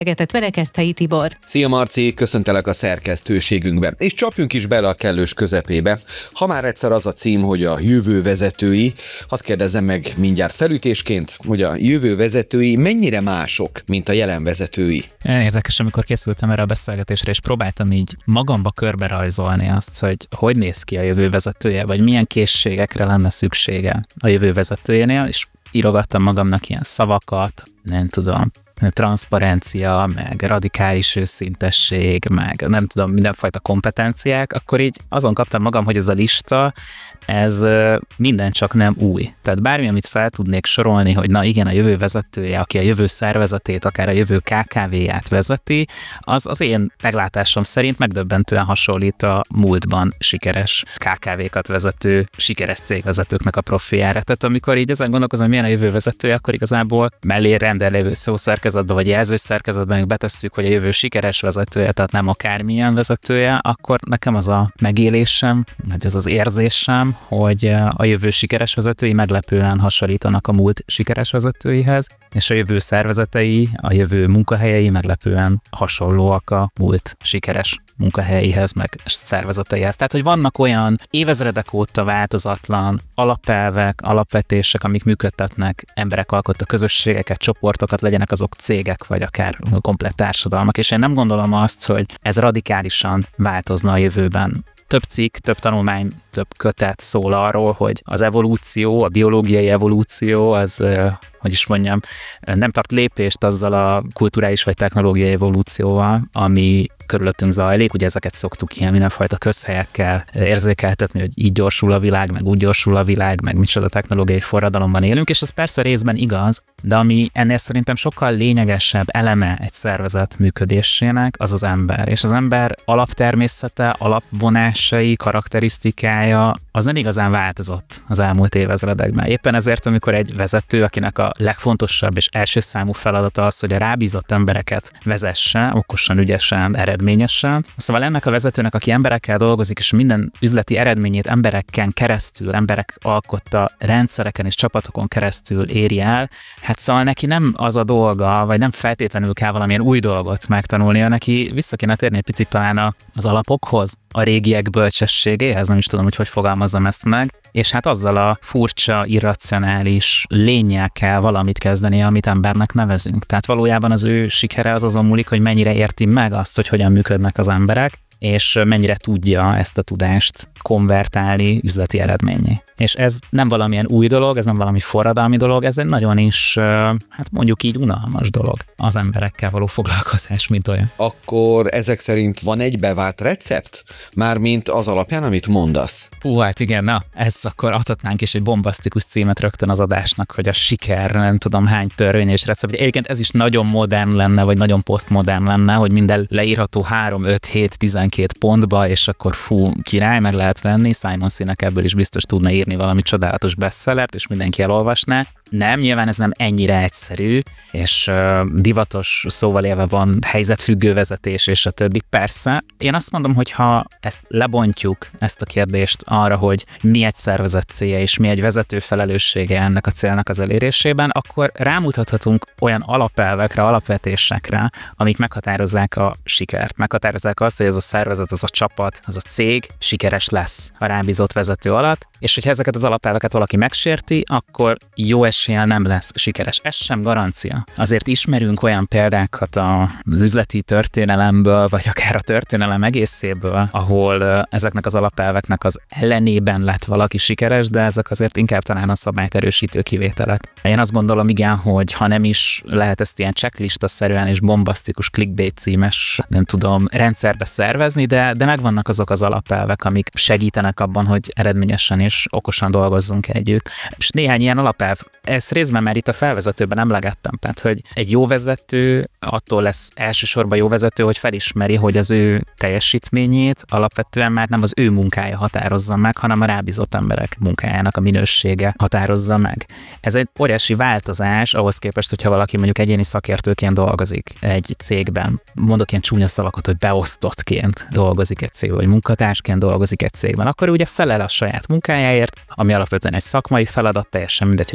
Verekeszthelyi Tibor. Szia Marci, köszöntelek a szerkesztőségünkbe, és csapjunk is bele a kellős közepébe. Ha már egyszer az a cím, hogy a jövő vezetői, hadd kérdezzem meg mindjárt felütésként, hogy a jövő vezetői mennyire mások, mint a jelen vezetői? Érdekes, amikor készültem erre a beszélgetésre, és próbáltam így magamba körberajzolni azt, hogy néz ki a jövő vezetője, vagy milyen készségekre lenne szüksége a jövő vezetőjénél, és írogattam magamnak ilyen szavakat, nem tudom, transzparencia, meg radikális őszintesség, meg nem tudom, mindenfajta kompetenciák, akkor így azon kaptam magam, hogy ez a lista, ez minden csak nem új. Tehát bármi, amit fel tudnék sorolni, hogy na igen, a jövő vezetője, aki a jövő szervezetét, akár a jövő KKV-ját vezeti, az én meglátásom szerint megdöbbentően hasonlít a múltban sikeres KKV-kat vezető, sikeres cégvezetőknek a profiljára. Tehát amikor így ezen gondolkozom, milyen a jövő vezetője, akkor igazából mellé rendelő szószerkezetbe vagy jelzőszerkezetben betesszük, hogy a jövő sikeres vezetője, tehát nem akármilyen vezetője, akkor nekem az a megélésem, vagy az az érzésem, hogy a jövő sikeres vezetői meglepően hasonlítanak a múlt sikeres vezetőihez, és a jövő szervezetei, a jövő munkahelyei meglepően hasonlóak a múlt sikeres munkahelyeihez, meg szervezeteihez. Tehát, hogy vannak olyan évezredek óta változatlan alapelvek, alapvetések, amik működtetnek emberek alkotta közösségeket, csoportokat, legyenek azok cégek, vagy akár komplett társadalmak, és én nem gondolom azt, hogy ez radikálisan változna a jövőben. Több cikk, több tanulmány, több kötet szól arról, hogy az evolúció, a biológiai evolúció, az, hogy is mondjam, nem tart lépést azzal a kulturális vagy technológiai evolúcióval, ami körülöttünk zajlik. Ugye ezeket szoktuk ilyen mindenfajta közhelyekkel érzékeltetni, hogy így gyorsul a világ, meg úgy gyorsul a világ, meg micsoda technológiai forradalomban élünk, és ez persze részben igaz, de ami ennél szerintem sokkal lényegesebb eleme egy szervezet működésének, az az ember. És az ember alaptermészete, alapvonásai, karakterisztikája, az nem igazán változott az elmúlt évezredekben. Éppen ezért, amikor egy vezető, akinek a legfontosabb és első számú feladata az, hogy a rábízott embereket vezesse, okosan, ügyesen, eredményesen. Szóval ennek a vezetőnek, aki emberekkel dolgozik, és minden üzleti eredményét embereken keresztül, emberek alkotta rendszereken és csapatokon keresztül éri el, hát szóval neki nem az a dolga, vagy nem feltétlenül kell valamilyen új dolgot megtanulnia, neki vissza kéne térni egy picit talán az alapokhoz, a régiek bölcsességéhez, nem is tudom, hogy fogalmazzam ezt meg, és hát azzal a furcsa, irracionális lénnyel kell valamit kezdeni, amit embernek nevezünk. Tehát valójában az ő sikere az azon múlik, hogy mennyire érti meg azt, hogy hogyan működnek az emberek, és mennyire tudja ezt a tudást konvertálni üzleti eredménnyé. És ez nem valamilyen új dolog, ez nem valami forradalmi dolog, ez egy nagyon is, hát mondjuk így unalmas dolog az emberekkel való foglalkozás, mint olyan. Akkor ezek szerint van egy bevált recept? Mármint az alapján, amit mondasz. Hú, hát igen, na, ez akkor adhatnánk is egy bombasztikus címet rögtön az adásnak, hogy a siker, nem tudom hány törvény és recept. Egyébként ez is nagyon modern lenne, vagy nagyon posztmodern lenne, hogy minden leírható 3, 5, 7, 12 pontba, és akkor király, meg lehet venni. Simon Sinek ebből is biztos tudna írni valami csodálatos bestsellert, és mindenki elolvasná. Nem, nyilván ez nem ennyire egyszerű, és divatos szóval élve van helyzetfüggő vezetés, és a többi. Persze, én azt mondom, hogy ha ezt lebontjuk, ezt a kérdést arra, hogy mi egy szervezet célja, és mi egy vezető felelőssége ennek a célnak az elérésében, akkor rámutathatunk olyan alapelvekre, alapvetésekre, amik meghatározzák a sikert. Meghatározzák azt, hogy ez a szervezet, az a csapat, az a cég sikeres lesz a rábízott vezető alatt, és hogyha ezeket az alapelveket valaki megsérti, akkor jó eséllyel nem lesz sikeres. Ez sem garancia. Azért ismerünk olyan példákat az üzleti történelemből, vagy akár a történelem egészéből, ahol ezeknek az alapelveknek az ellenében lett valaki sikeres, de ezek azért inkább talán a szabályt erősítő kivételek. Én azt gondolom, igen, hogy ha nem is lehet ezt ilyen checklista-szerűen és bombasztikus clickbait címes, nem tudom, rendszerbe szervezni, de megvannak azok az alapelvek, amik segítenek abban, hogy eredményesen és okosan dolgozzunk együtt. És néhány ilyen alapelv, ezt részben már itt a felvezetőben emlegettem, tehát hogy egy jó vezető attól lesz elsősorban jó vezető, hogy felismeri, hogy az ő teljesítményét alapvetően már nem az ő munkája határozza meg, hanem a rábízott emberek munkájának a minősége határozza meg. Ez egy óriási változás ahhoz képest, hogyha valaki mondjuk egyéni szakértőként dolgozik egy cégben. Mondok ilyen csúnya szavakat, hogy beosztottként dolgozik egy cégben, vagy munkatársként dolgozik egy cégben, akkor ugye felel a saját munkájáért, ami alapvetően egy szakmai feladat, teljesen mindegy, hogy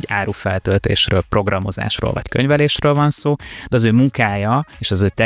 feltöltésről, programozásról vagy könyvelésről van szó, de az ő munkája és az ő